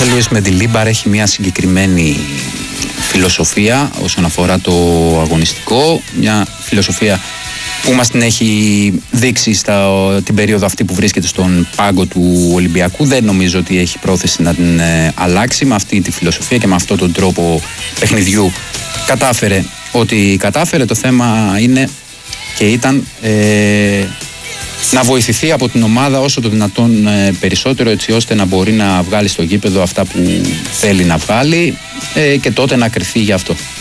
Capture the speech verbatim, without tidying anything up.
Χόρχε Λούις Μεντιλίμπαρ έχει μια συγκεκριμένη φιλοσοφία όσον αφορά το αγωνιστικό, μια φιλοσοφία που μας την έχει δείξει στα, την περίοδο αυτή που βρίσκεται στον πάγκο του Ολυμπιακού. Δεν νομίζω ότι έχει πρόθεση να την ε, αλλάξει. Με αυτή τη φιλοσοφία και με αυτόν τον τρόπο παιχνιδιού κατάφερε ότι κατάφερε. Το θέμα είναι και ήταν ε, να βοηθηθεί από την ομάδα όσο το δυνατόν ε, περισσότερο, έτσι ώστε να μπορεί να βγάλει στο γήπεδο αυτά που θέλει να βγάλει ε, και τότε να κριθεί γι' αυτό.